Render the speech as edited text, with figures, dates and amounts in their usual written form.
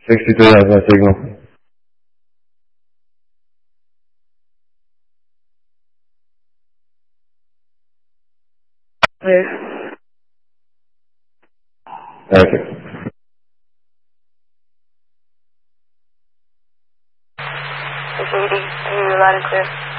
62 has my signal. Yes. Okay. It's 80, loud and clear.